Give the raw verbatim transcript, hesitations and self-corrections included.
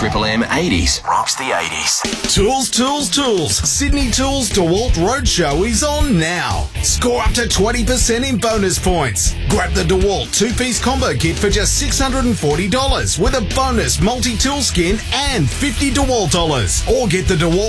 Triple M eighties rocks the eighties. Tools, tools, tools. Sydney Tools DeWalt Roadshow is on now. Score up to twenty percent in bonus points. Grab the DeWalt two-piece combo kit for just six hundred forty dollars with a bonus multi-tool skin and fifty DeWalt dollars. Or get the DeWalt